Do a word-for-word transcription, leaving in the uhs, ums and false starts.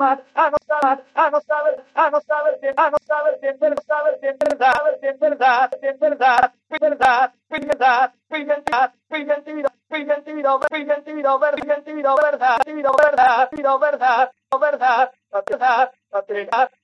más, a no saber, a no saber, a no saber, a no saber si es verdad, saber si es verdad, si es verdad, si es verdad, fui verdad, fui verdad, fui mentira, fui mentira, fui mentira, fui mentira, ver, fui mentira, verdad, tiro verdad, tiro verdad, verdad, verdad, verdad,